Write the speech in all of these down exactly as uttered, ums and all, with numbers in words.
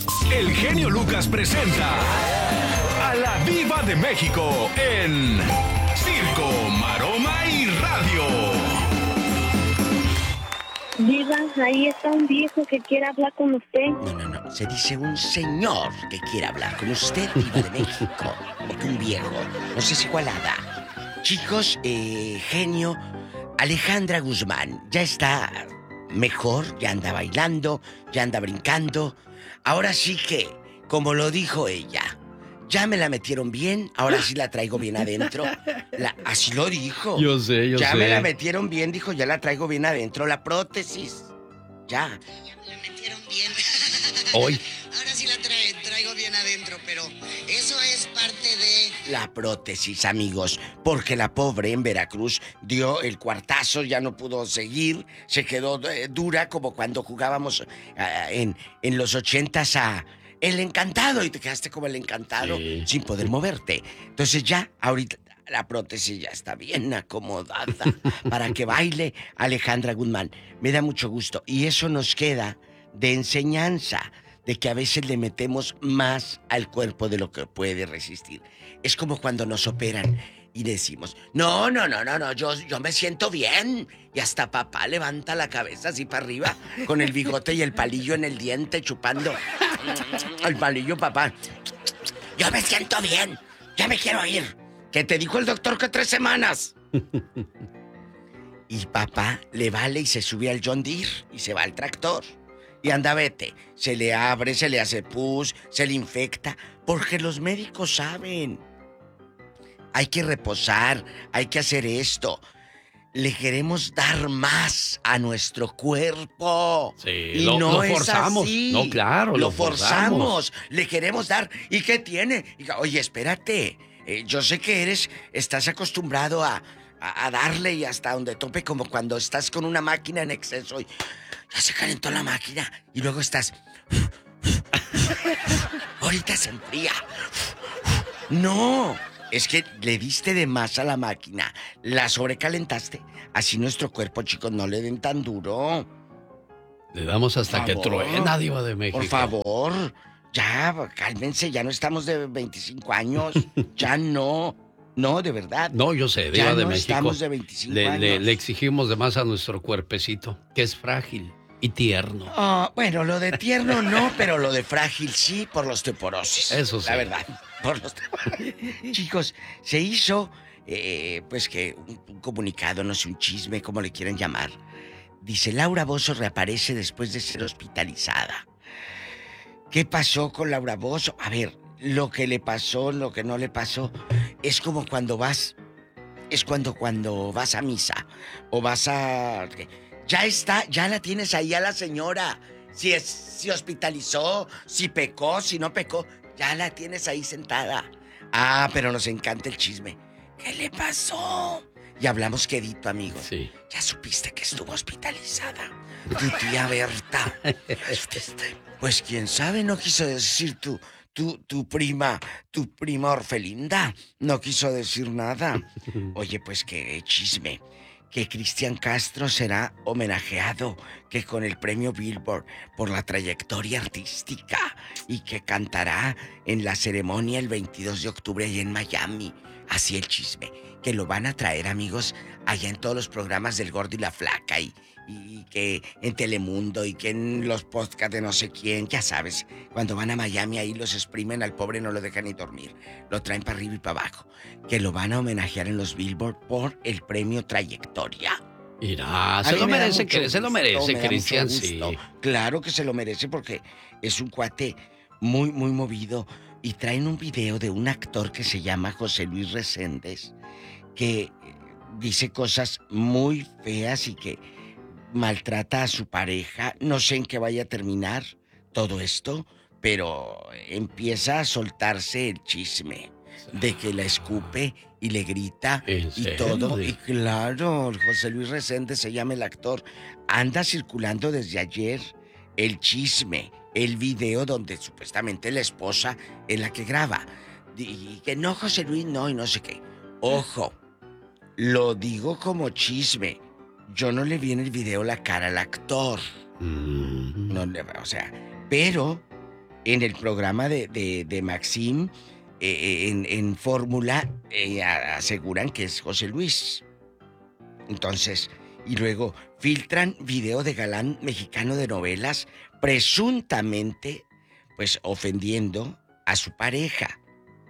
El genio Lucas presenta a la Diva de México en Circo, Maroma y Radio. Diva, ahí está un viejo que quiere hablar con usted. No, no, no. Se dice un señor que quiere hablar con usted, Diva de México. Porque un viejo. No sé si igualada. Chicos, eh, genio, Alejandra Guzmán ya está mejor, ya anda bailando, ya anda brincando. Ahora sí que, como lo dijo ella, ya me la metieron bien, ahora sí la traigo bien adentro. La, así lo dijo. Yo sé, yo ya sé. Ya me la metieron bien, dijo, ya la traigo bien adentro. La prótesis. Ya. Ya me la metieron bien. Hoy. Ahora sí la tra- traigo bien adentro, pero eso es parte de... La prótesis, amigos, porque la pobre en Veracruz dio el cuartazo, ya no pudo seguir, se quedó eh, dura como cuando jugábamos uh, en, en los ochentas a El Encantado y te quedaste como el Encantado Sí. sin poder moverte. Entonces ya, ahorita la prótesis ya está bien acomodada para que baile Alejandra Guzmán. Me da mucho gusto y eso nos queda de enseñanza, de que a veces le metemos más al cuerpo de lo que puede resistir. Es como cuando nos operan y decimos, no, no, no, no, no, yo, yo me siento bien. Y hasta papá levanta la cabeza así para arriba, con el bigote y el palillo en el diente, chupando el palillo, papá. Yo me siento bien, ya me quiero ir. ¿Qué te dijo el doctor que tres semanas? Y papá le vale y se sube al John Deere y se va al tractor. Y anda, vete, se le abre, se le hace pus, se le infecta, porque los médicos saben. Hay que reposar, hay que hacer esto. Le queremos dar más a nuestro cuerpo. Sí, y lo, no lo es forzamos. así. No, claro, lo, lo forzamos. forzamos. Le queremos dar. ¿Y qué tiene? Y, oye, espérate. Eh, yo sé que eres, estás acostumbrado a, a, a darle y hasta donde tope, como cuando estás con una máquina en exceso y ya se calentó la máquina y luego estás... Ahorita se enfría. No, es que le diste de más a la máquina, la sobrecalentaste. Así nuestro cuerpo, chicos, no le den tan duro. Le damos hasta que truena, Diva de México. Por favor, ya, cálmense, ya no estamos de veinticinco años, ya no, no, de verdad. No, yo sé, Diva ya de no México. estamos de veinticinco le, años. Le, le exigimos de más a nuestro cuerpecito, que es frágil y tierno. Oh, bueno, lo de tierno no, pero lo de frágil sí, por la osteoporosis. Eso sí. La verdad, por los Chicos, se hizo, eh, pues que un, un comunicado, no sé, un chisme, como le quieran llamar. Dice, Laura Bozzo reaparece después de ser hospitalizada. ¿Qué pasó con Laura Bozzo? A ver, lo que le pasó, lo que no le pasó, es como cuando vas, es cuando cuando vas a misa o vas a... Ya está, ya la tienes ahí a la señora. Si es, si hospitalizó, si pecó, si no pecó, ya la tienes ahí sentada. Ah, pero nos encanta el chisme. ¿Qué le pasó? Y hablamos quedito, amigos. Sí. Ya supiste que estuvo hospitalizada tu tía Berta. Pues quién sabe, no quiso decir tu, tu, tu prima, tu prima Orfelinda. No quiso decir nada. Oye, pues qué chisme. Que Cristian Castro será homenajeado, que con el premio Billboard por la trayectoria artística y que cantará en la ceremonia el veintidós de octubre allá en Miami. Así el chisme, que lo van a traer, amigos, allá en todos los programas del Gordo y la Flaca y, y que en Telemundo y que en los podcasts de no sé quién, ya sabes, cuando van a Miami ahí los exprimen al pobre, no lo dejan ni dormir, lo traen para arriba y para abajo, que lo van a homenajear en los Billboard por el premio Trayectoria. Mira, A se mí lo me da merece, mucho que se lo gusto, merece, me da Cristian, mucho sí. gusto. Claro que se lo merece porque es un cuate muy, muy movido. Y traen un video de un actor que se llama José Luis Reséndez, que dice cosas muy feas y que maltrata a su pareja. No sé en qué vaya a terminar todo esto, pero empieza a soltarse el chisme de que la escupe y le grita ¿En y serio? todo. Y claro, José Luis Reséndez se llama el actor. Anda circulando desde ayer el chisme, el video donde supuestamente la esposa es la que graba. Y que no, José Luis, no, y no sé qué. Ojo, lo digo como chisme. Yo no le vi en el video la cara al actor. Mm. No le, o sea, pero en el programa de, de, de Maxim, eh, en, en Fórmula, eh, aseguran que es José Luis. Entonces, y luego filtran video de galán mexicano de novelas, presuntamente, pues ofendiendo a su pareja.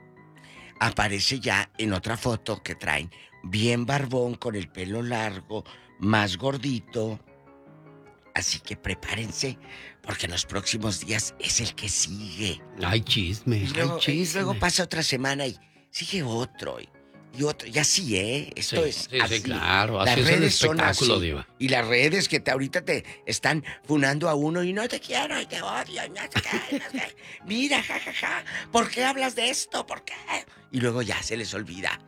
Aparece ya en otra foto que traen, bien barbón, con el pelo largo, más gordito. Así que prepárense, porque en los próximos días es el que sigue. Hay chisme, Y luego, hay chisme. y luego pasa otra semana y sigue otro. Y, y otro, y así, ¿eh? Esto Sí, es sí, sí, así. claro, Las así es el redes son espectáculo, así. Diva. Y las redes que te, ahorita te están funando a uno y no te quiero y te odio. Y no sé qué, no sé qué. Mira, jajaja, ja, ja. ¿Por qué hablas de esto? ¿Por qué? Y luego ya se les olvida.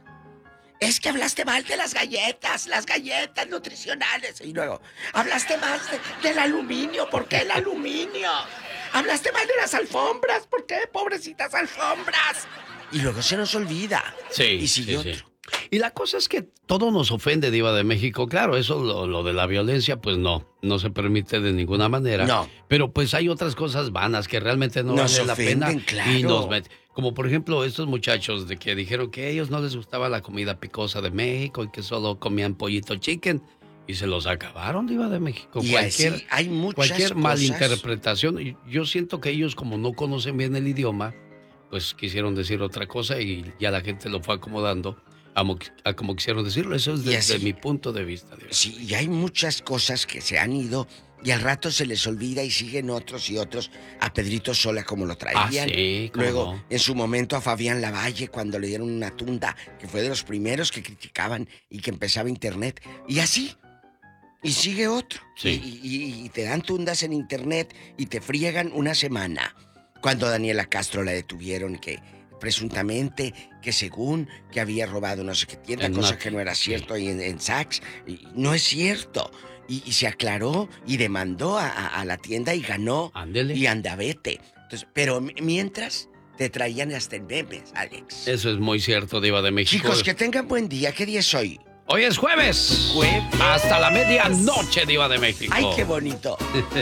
Es que hablaste mal de las galletas, las galletas nutricionales. Y luego, hablaste mal de, del aluminio. ¿Por qué el aluminio? Hablaste mal de las alfombras. ¿Por qué, pobrecitas alfombras? Y luego se nos olvida. Sí, Y sigue sí, otro. sí. Y la cosa es que todo nos ofende, Diva de México. Claro, eso, lo, lo de la violencia, pues no, no se permite de ninguna manera. No. Pero pues hay otras cosas vanas que realmente no Nos valen la ofenden, pena. claro. Y nos met- Como por ejemplo estos muchachos de que dijeron que a ellos no les gustaba la comida picosa de México y que solo comían pollito chicken. Y se los acabaron, Diva de México. Y cualquier así hay muchas cualquier cosas. malinterpretación. Y yo siento que ellos, como no conocen bien el idioma, pues quisieron decir otra cosa y ya la gente lo fue acomodando a, mo- a como quisieron decirlo. Eso es Y desde así- mi punto de vista. Diva. Sí, y hay muchas cosas que se han ido y al rato se les olvida y siguen otros y otros. A Pedrito Sola como lo traían. Ah, sí, cómo Luego, no. en su momento a Fabián Lavalle cuando le dieron una tunda, que fue de los primeros que criticaban y que empezaba internet. Y así. Y sigue otro. Sí. Y, y- y te dan tundas en internet y te friegan una semana. Cuando Daniela Castro la detuvieron, que presuntamente, que según que había robado no sé qué tienda, En cosa una- que no era sí. cierto, y en, en Saks, y no es cierto. Y, y se aclaró y demandó a, a- a la tienda y ganó. Ándele. Y anda, vete. Entonces, pero m- mientras te traían hasta en memes, Alex. Eso es muy cierto, Diva de México. Chicos, que tengan buen día. ¿Qué día es hoy? Hoy es jueves. Jueves. Hasta la medianoche, Diva de México. ¡Ay, qué bonito!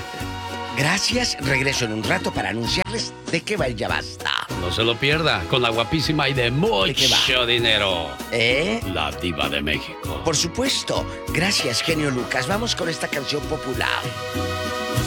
Gracias. Regreso en un rato para anunciarles de qué va el Ya Basta. No se lo pierda, con la guapísima y de qué mucho dinero. ¿Eh? La Diva de México. Por supuesto. Gracias, genio Lucas. Vamos con esta canción popular.